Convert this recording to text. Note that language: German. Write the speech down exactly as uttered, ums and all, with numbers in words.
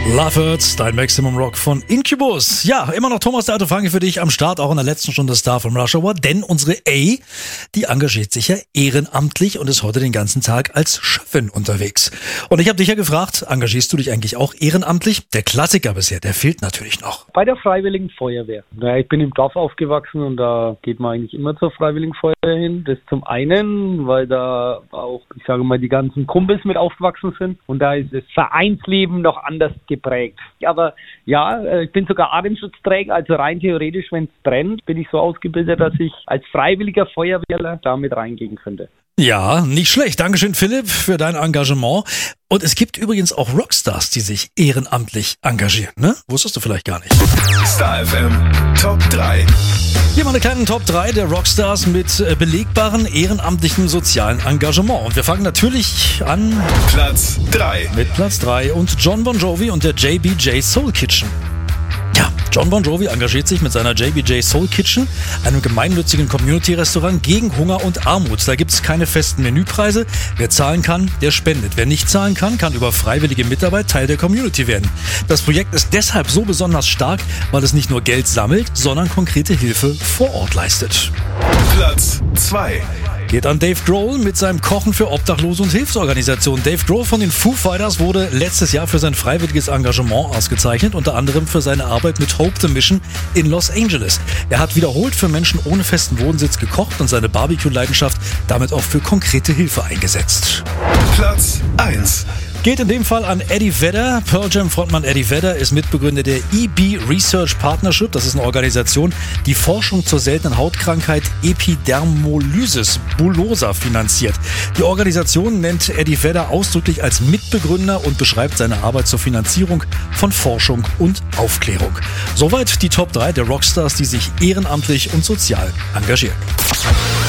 Love Hurts, dein Maximum Rock von Incubus. Ja, immer noch Thomas der Alte Franke für dich am Start, auch in der letzten Stunde Star vom Rush Hour, denn unsere A, die engagiert sich ja ehrenamtlich und ist heute den ganzen Tag als Chefin unterwegs. Und ich habe dich ja gefragt, engagierst du dich eigentlich auch ehrenamtlich? Der Klassiker bisher, der fehlt natürlich noch. Bei der Freiwilligen Feuerwehr. Naja, ich bin im Dorf aufgewachsen und da geht man eigentlich immer zur Freiwilligen Feuerwehr hin. Das zum einen, weil da auch, ich sage mal, die ganzen Kumpels mit aufgewachsen sind und da ist das Vereinsleben noch anders geprägt. Aber ja, ich bin sogar Atemschutzträger, also rein theoretisch, wenn es brennt, bin ich so ausgebildet, dass ich als freiwilliger Feuerwehrler da mit reingehen könnte. Ja, nicht schlecht. Dankeschön, Philipp, für dein Engagement. Und es gibt übrigens auch Rockstars, die sich ehrenamtlich engagieren, ne? Wusstest du vielleicht gar nicht. Star F M Top drei. Hier mal eine kleine Top drei der Rockstars mit äh, belegbarem ehrenamtlichen sozialen Engagement. Und wir fangen natürlich an Platz drei. mit Platz drei und John Bon Jovi und der J B J Soul Kitchen. Ja, John Bon Jovi engagiert sich mit seiner J B J Soul Kitchen, einem gemeinnützigen Community-Restaurant gegen Hunger und Armut. Da gibt es keine festen Menüpreise. Wer zahlen kann, der spendet. Wer nicht zahlen kann, kann über freiwillige Mitarbeit Teil der Community werden. Das Projekt ist deshalb so besonders stark, weil es nicht nur Geld sammelt, sondern konkrete Hilfe vor Ort leistet. Platz zwei. Geht an Dave Grohl mit seinem Kochen für Obdachlose und Hilfsorganisationen. Dave Grohl von den Foo Fighters wurde letztes Jahr für sein freiwilliges Engagement ausgezeichnet, unter anderem für seine Arbeit mit Hope the Mission in Los Angeles. Er hat wiederholt für Menschen ohne festen Wohnsitz gekocht und seine Barbecue-Leidenschaft damit auch für konkrete Hilfe eingesetzt. Platz eins. Geht in dem Fall an Eddie Vedder. Pearl Jam Frontmann Eddie Vedder ist Mitbegründer der E B Research Partnership. Das ist eine Organisation, die Forschung zur seltenen Hautkrankheit Epidermolysis bullosa finanziert. Die Organisation nennt Eddie Vedder ausdrücklich als Mitbegründer und beschreibt seine Arbeit zur Finanzierung von Forschung und Aufklärung. Soweit die Top drei der Rockstars, die sich ehrenamtlich und sozial engagieren.